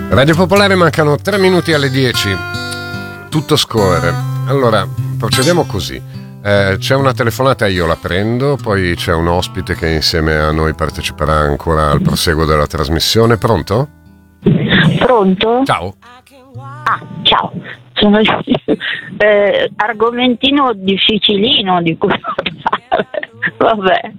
Radio Popolare, mancano 3 minuti alle 10. Tutto scorre. Allora, procediamo così. C'è una telefonata, io la prendo, poi c'è un ospite che insieme a noi parteciperà ancora al proseguo della trasmissione. Pronto? Pronto? Ciao. Ciao. Sono argomentino difficilino di cui parlare. Vabbè.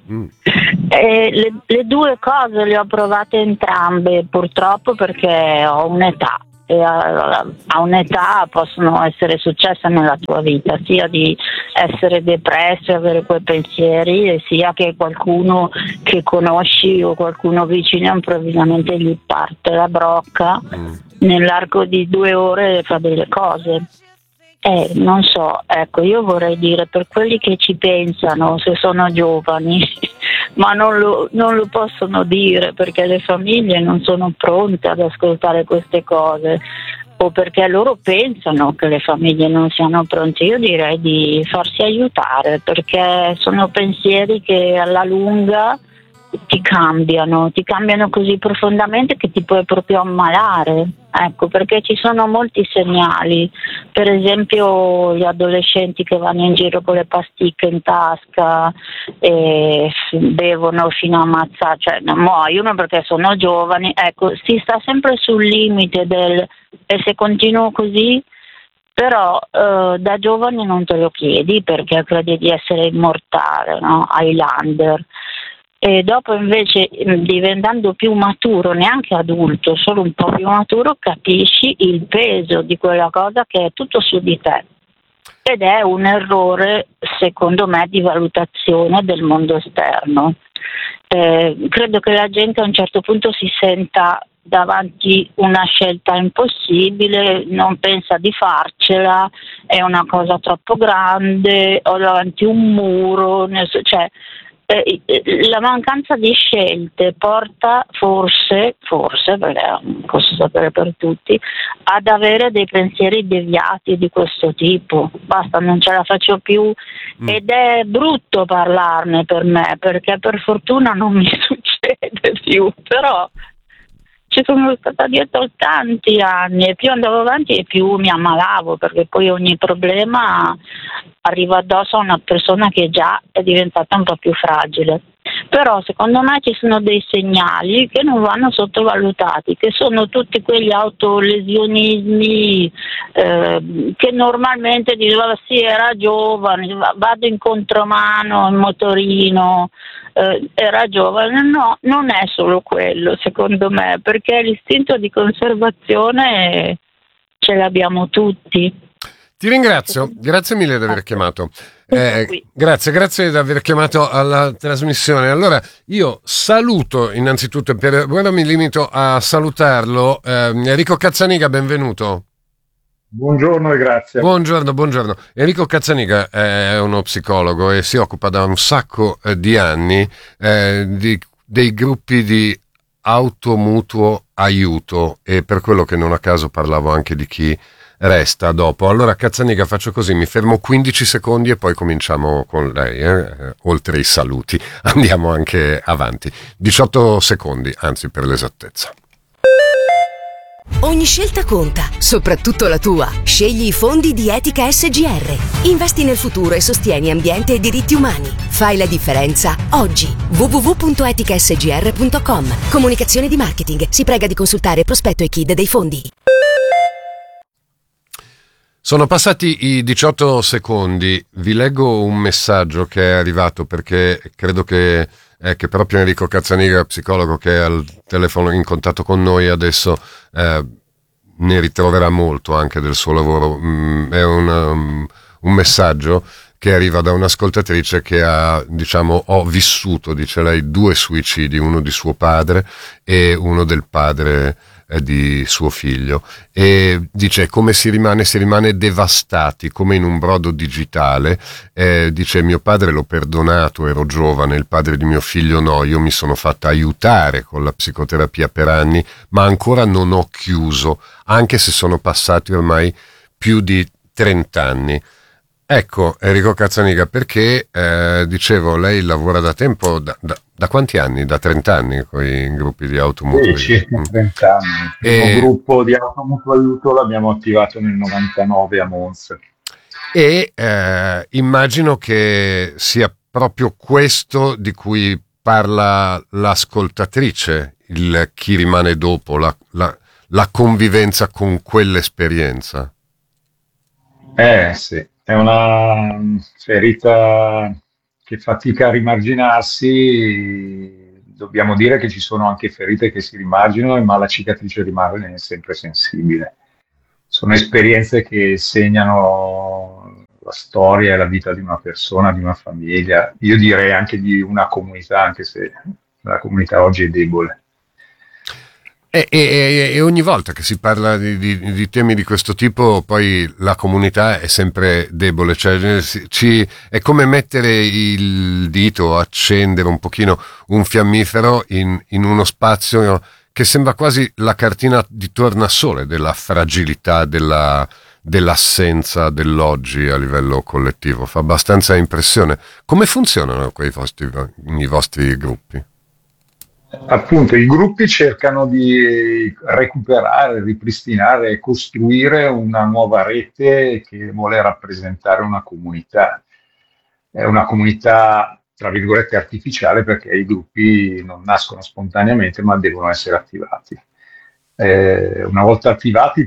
Le due cose le ho provate entrambe, purtroppo, perché ho un'età. E a un'età possono essere successe nella tua vita, sia di essere depresso e avere quei pensieri, e sia che qualcuno che conosci o qualcuno vicino improvvisamente gli parte la brocca nell'arco di 2 ore, fa delle cose. Non so, ecco, io vorrei dire, per quelli che ci pensano, se sono giovani, ma non lo possono dire perché le famiglie non sono pronte ad ascoltare queste cose, o perché loro pensano che le famiglie non siano pronte. Io direi di farsi aiutare, perché sono pensieri che alla lunga ti cambiano così profondamente che ti puoi proprio ammalare. Ecco, perché ci sono molti segnali, per esempio gli adolescenti che vanno in giro con le pasticche in tasca e bevono fino a ammazzare, cioè muoiono perché sono giovani. Ecco, si sta sempre sul limite e se continuo così, però da giovane non te lo chiedi perché credi di essere immortale, no? Highlander. E dopo invece, diventando più maturo, neanche adulto, solo un po' più maturo, capisci il peso di quella cosa che è tutto su di te. Ed è un errore, secondo me, di valutazione del mondo esterno. Credo che la gente a un certo punto si senta davanti una scelta impossibile, non pensa di farcela, è una cosa troppo grande, ho davanti un muro, la mancanza di scelte porta forse, perché non posso sapere per tutti, ad avere dei pensieri deviati di questo tipo. Basta, non ce la faccio più. Ed è brutto parlarne per me, perché per fortuna non mi succede più, però ci sono stata dietro tanti anni e più andavo avanti e più mi ammalavo, perché poi ogni problema arriva addosso a una persona che già è diventata un po' più fragile. Però secondo me ci sono dei segnali che non vanno sottovalutati, che sono tutti quegli autolesionismi che normalmente diceva sì, era giovane, vado in contromano in motorino, era giovane. No, non è solo quello, secondo me, perché l'istinto di conservazione ce l'abbiamo tutti. Ti ringrazio, grazie mille di aver chiamato. Grazie di aver chiamato alla trasmissione. Allora, io saluto innanzitutto, per ora mi limito a salutarlo, Enrico Cazzaniga, benvenuto. Buongiorno e grazie. Buongiorno. Enrico Cazzaniga è uno psicologo e si occupa da un sacco di anni dei gruppi di automutuo aiuto, e per quello che non a caso parlavo anche di chi resta dopo. Allora, Cazzaniga, faccio così, mi fermo 15 secondi e poi cominciamo con lei, oltre i saluti andiamo anche avanti. 18 secondi, anzi, per l'esattezza. Ogni scelta conta, soprattutto la tua. Scegli i fondi di Etica SGR. Investi nel futuro e sostieni ambiente e diritti umani. Fai la differenza oggi. www.eticasgr.com. Comunicazione di marketing. Si prega di consultare prospetto e KID dei fondi. Sono passati i 18 secondi, vi leggo un messaggio che è arrivato, perché credo che proprio Enrico Cazzaniga, psicologo che è al telefono in contatto con noi adesso, ne ritroverà molto anche del suo lavoro. È un messaggio che arriva da un'ascoltatrice che ho vissuto, dice lei, 2 suicidi, uno di suo padre e uno del padre di suo figlio, e dice come si rimane devastati come in un brodo digitale. Dice mio padre l'ho perdonato, ero giovane, il padre di mio figlio no, io mi sono fatta aiutare con la psicoterapia per anni, ma ancora non ho chiuso, anche se sono passati ormai più di 30 anni. Ecco, Enrico Cazzaniga, perché dicevo, lei lavora da tempo, da Da quanti anni? Da 30 anni con i gruppi di automutuo? Sì, circa 30 anni. Il primo gruppo di automutuo aiuto l'abbiamo attivato nel 99 a Monza. E immagino che sia proprio questo di cui parla l'ascoltatrice, il chi rimane dopo, la convivenza con quell'esperienza. Sì, è una ferita che fatica a rimarginarsi. Dobbiamo dire che ci sono anche ferite che si rimarginano, ma la cicatrice rimane sempre sensibile. Sono esperienze che segnano la storia e la vita di una persona, di una famiglia, io direi anche di una comunità, anche se la comunità oggi è debole. E ogni volta che si parla di temi di questo tipo, poi la comunità è sempre debole, cioè è come mettere il dito, accendere un pochino un fiammifero in uno spazio che sembra quasi la cartina di tornasole della fragilità, dell'assenza dell'oggi a livello collettivo. Fa abbastanza impressione. Come funzionano i vostri gruppi? Appunto, i gruppi cercano di recuperare, ripristinare e costruire una nuova rete che vuole rappresentare una comunità. È una comunità, tra virgolette, artificiale perché i gruppi non nascono spontaneamente ma devono essere attivati. Una volta attivati,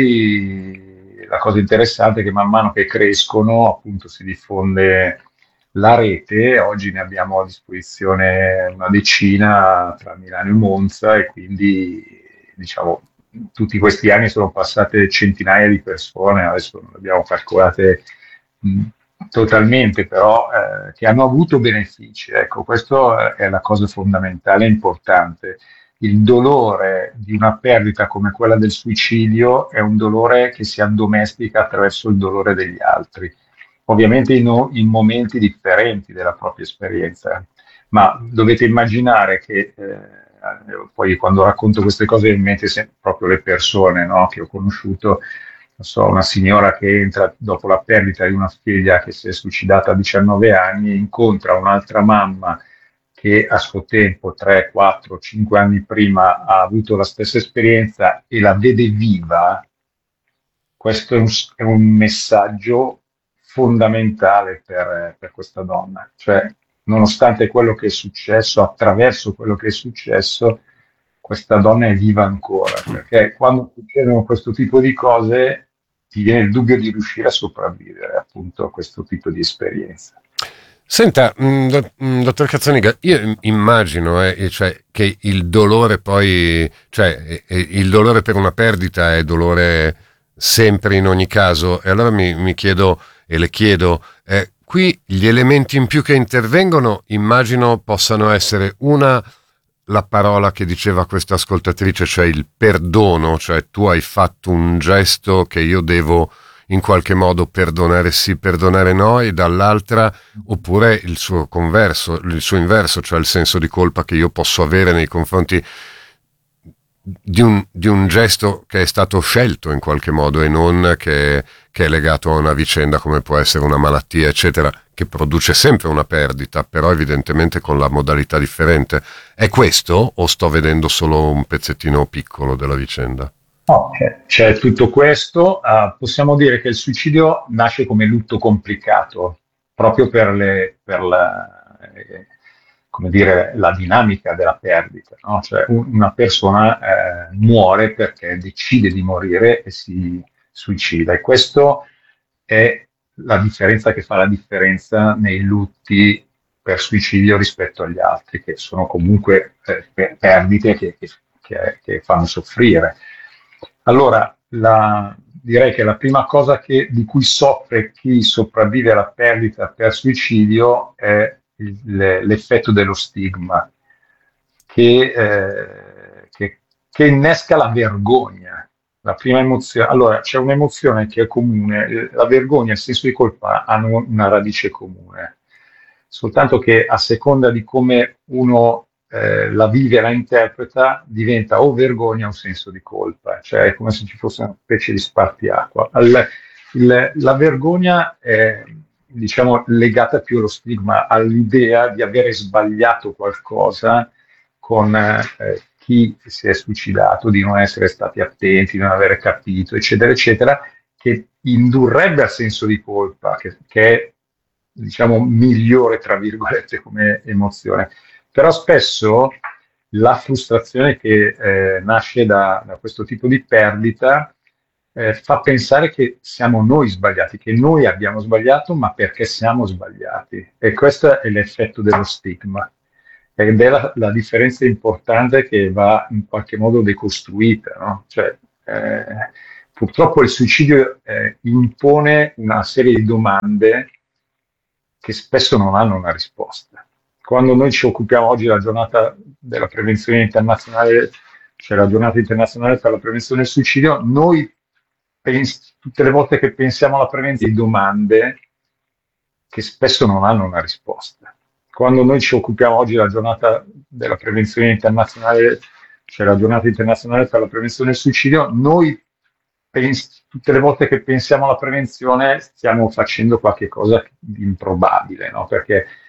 poi la cosa interessante è che man mano che crescono, appunto, si diffonde la rete. Oggi ne abbiamo a disposizione una decina tra Milano e Monza e quindi diciamo tutti questi anni sono passate centinaia di persone, adesso non le abbiamo calcolate mh, totalmente, però che hanno avuto benefici. Ecco, questa è la cosa fondamentale e importante. Il dolore di una perdita come quella del suicidio è un dolore che si addomestica attraverso il dolore degli altri, ovviamente in momenti differenti della propria esperienza, ma dovete immaginare che poi quando racconto queste cose in mente proprio le persone, no, che ho conosciuto, non so, una signora che entra dopo la perdita di una figlia che si è suicidata a 19 anni, incontra un'altra mamma che a suo tempo, 3, 4, 5 anni prima, ha avuto la stessa esperienza e la vede viva. Questo è un messaggio fondamentale per questa donna, cioè nonostante quello che è successo, attraverso quello che è successo, questa donna è viva ancora, perché quando succedono questo tipo di cose ti viene il dubbio di riuscire a sopravvivere appunto a questo tipo di esperienza. Senta, dottor Cazzaniga, io immagino cioè, che il dolore poi, cioè il dolore per una perdita è dolore sempre in ogni caso, e allora mi chiedo e le chiedo, qui gli elementi in più che intervengono immagino possano essere la parola che diceva questa ascoltatrice, cioè il perdono, cioè tu hai fatto un gesto che io devo in qualche modo perdonare sì, perdonare no, e dall'altra oppure il suo inverso, cioè il senso di colpa che io posso avere nei confronti di un gesto che è stato scelto in qualche modo e non che è legato a una vicenda come può essere una malattia, eccetera, che produce sempre una perdita, però evidentemente con la modalità differente. È questo o sto vedendo solo un pezzettino piccolo della vicenda? No, c'è tutto questo. Possiamo dire che il suicidio nasce come lutto complicato, proprio come dire, la dinamica della perdita, no? Cioè una persona muore perché decide di morire e si suicida. E questo è la differenza che fa la differenza nei lutti per suicidio rispetto agli altri, che sono comunque perdite che fanno soffrire. Allora, direi che la prima cosa di cui soffre chi sopravvive alla perdita per suicidio è l'effetto dello stigma, che innesca la vergogna. La prima emozione, allora c'è un'emozione che è comune, la vergogna e il senso di colpa hanno una radice comune, soltanto che a seconda di come uno la vive e la interpreta, diventa o vergogna o senso di colpa, cioè è come se ci fosse una specie di spartiacqua. La vergogna diciamo, legata più allo stigma, all'idea di avere sbagliato qualcosa con chi si è suicidato, di non essere stati attenti, di non avere capito, eccetera, eccetera, che indurrebbe al senso di colpa, che è, diciamo, migliore, tra virgolette, come emozione. Però spesso la frustrazione che nasce da questo tipo di perdita fa pensare che siamo noi sbagliati, che noi abbiamo sbagliato, ma perché siamo sbagliati. E questo è l'effetto dello stigma. Ed è la differenza importante che va in qualche modo decostruita, no? Cioè, purtroppo il suicidio impone una serie di domande che spesso non hanno una risposta. Quando noi ci occupiamo oggi della giornata della prevenzione internazionale, cioè la giornata internazionale per la prevenzione del suicidio, noi tutte le volte che pensiamo alla prevenzione di domande che spesso non hanno una risposta. Quando noi ci occupiamo oggi della giornata della prevenzione internazionale, cioè la giornata internazionale per la prevenzione del suicidio, noi tutte le volte che pensiamo alla prevenzione stiamo facendo qualche cosa di improbabile, no? Perché